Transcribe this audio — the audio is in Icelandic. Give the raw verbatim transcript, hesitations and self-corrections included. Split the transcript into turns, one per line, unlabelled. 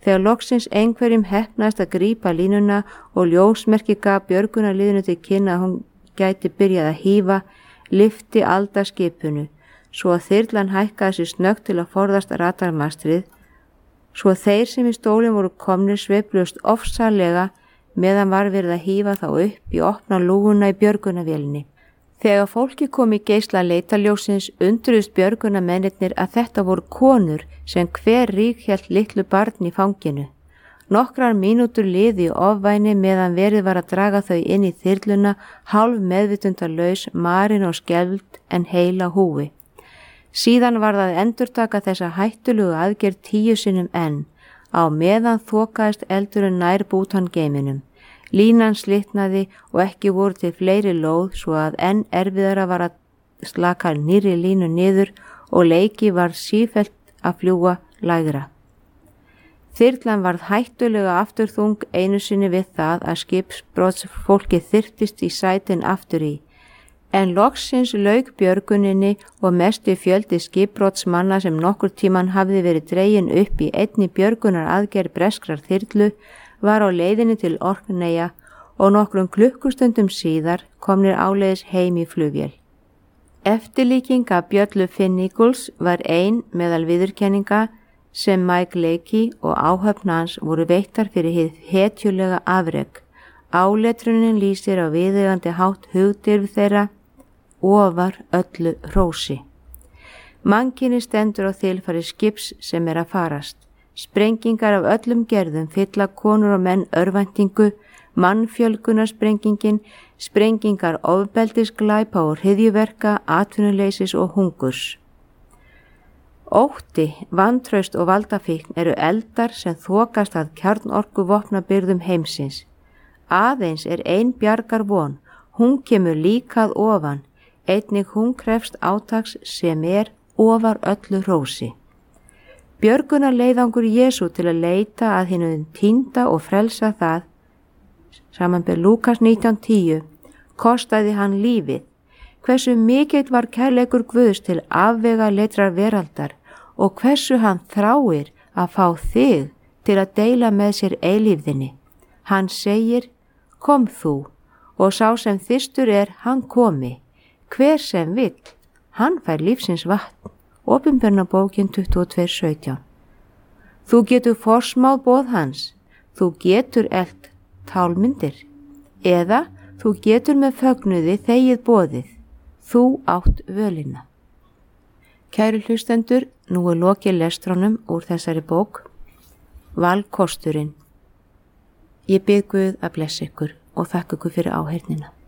Þegar loksins einhverjum heppnaðist að grípa línuna og ljósmerki gaf björgunarliðinu til kynna að hún gæti byrjað að hífa, lyfti Alda skipinu, svo að þyrlan hækkaði sér snöggt til að forðast radarmastrið, svo að þeir sem í stólinn voru komnir sveiflust ofsalega meðan var verið að hífa þá upp í opna lúguna í björgunarvélinni. Þegar fólki kom í geisla leitarljósins undruðust björgunarmennirnir að þetta voru konur sem hver rík hélt litlu barn í fanginu. Nokkrar mínútur liði í ofvæni meðan verið var að draga þau inn í þyrluna hálf meðvitundarlaus, marin og skelfd en heila húfi. Síðan var það endurtaka þessa hættulugu aðgerð tíu sinnum enn, á meðan þokaðist eldurinn nær bútangeiminum. Línan slitnaði og ekki voru til fleiri lóð svo að enn erfiðara var að slaka nýrri línu niður og leiki var sífellt að fljúga lægra. Þyrlan varð hættulega afturþung einu sinni við það að skipsbrotsfólki þyrtist í sætin aftur í. En loksins lauk björguninni og mesti fjöldi skipbrotsmanna sem nokkur tíman hafði verið dregin upp í einni björgunar aðgerð breskrar þyrlu var á leiðinni til Orkneyja og nokkrum klukkustundum síðar komnir áleiðis heim í flugvél. Eftirlíking af Bjöllu Finneagles var ein meðal viðurkenninga sem Mike Leakey og áhöfn hans voru veittar fyrir hið hetjulega afrek. Áletrunin lýsir á viðeigandi hátt hugdirf þeirra ofar öllu hrósi. Mannkyni stendur á þilfari skips sem er að farast. Sprengingar af öllum gerðum fylla konur og menn örvæntingu, mannfjölgunarsprengingin, sprengingar ofbeldisglæpa og hryðjuverka, atvinnuleysis og hungurs. Ótti, vantraust og valdafíkn eru eldar sem þokast að kjarnorkuvopnabyrðum heimsins. Aðeins er ein bjargar von, hún kemur líkað ofan, einnig hún krefst átaks sem er ofar öllu hrósi. Björgunar leiðangur Jesú til að leita að hinum týnda og frelsa það, samanber Lúkas nítján tíu, kostaði hann lífið. Hversu mikill var kærleikur Guðs til afvega leitrar veraldar og hversu hann þráir að fá þig til að deila með sér eilífðinni. Hann segir, kom þú, og sá sem þyrstur er, hann komi. Hver sem vill, hann fær lífsins vatn. Opinberunarbókin tuttugu og tvö sautján. Þú getur forsmáð boð hans, þú getur elt tálmyndir, eða þú getur með fögnuði þegið boðið, þú átt völina. Kæru hlustendur, nú er lokið lestrónum úr þessari bók, Valkosturinn. Ég bið Guð að blessa ykkur og þakka ykkur fyrir áheyrnina.